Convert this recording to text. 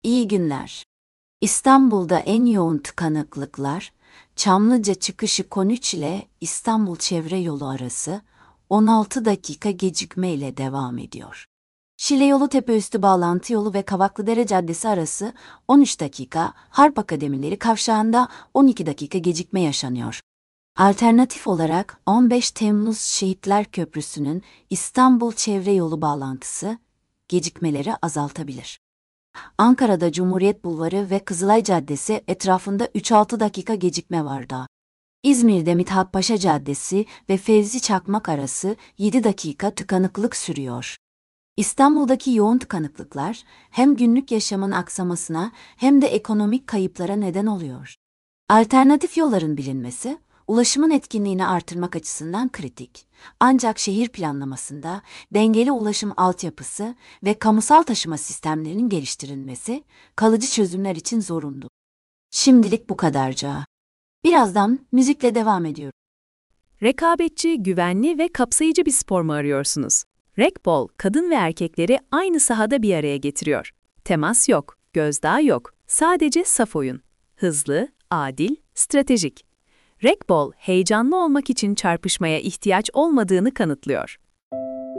İyi günler. İstanbul'da en yoğun tıkanıklıklar, Çamlıca çıkışı Konüç ile İstanbul Çevre Yolu arası 16 dakika gecikme ile devam ediyor. Şile Yolu Tepeüstü Bağlantı Yolu ve Kavaklıdere Caddesi arası 13 dakika, Harp Akademileri kavşağında 12 dakika gecikme yaşanıyor. Alternatif olarak 15 Temmuz Şehitler Köprüsü'nün İstanbul Çevre Yolu bağlantısı gecikmeleri azaltabilir. Ankara'da Cumhuriyet Bulvarı ve Kızılay Caddesi etrafında 3-6 dakika gecikme var da. İzmir'de Mithat Paşa Caddesi ve Fevzi Çakmak arası 7 dakika tıkanıklık sürüyor. İstanbul'daki yoğun tıkanıklıklar hem günlük yaşamın aksamasına hem de ekonomik kayıplara neden oluyor. Alternatif yolların bilinmesi, ulaşımın etkinliğini artırmak açısından kritik. Ancak şehir planlamasında dengeli ulaşım altyapısı ve kamusal taşıma sistemlerinin geliştirilmesi kalıcı çözümler için zorunlu. Şimdilik bu kadarca. Birazdan müzikle devam ediyorum. Rekabetçi, güvenli ve kapsayıcı bir spor mu arıyorsunuz? Racquetball, kadın ve erkekleri aynı sahada bir araya getiriyor. Temas yok, gözdağı yok, sadece saf oyun. Hızlı, adil, stratejik. Racquetball, heyecanlı olmak için çarpışmaya ihtiyaç olmadığını kanıtlıyor.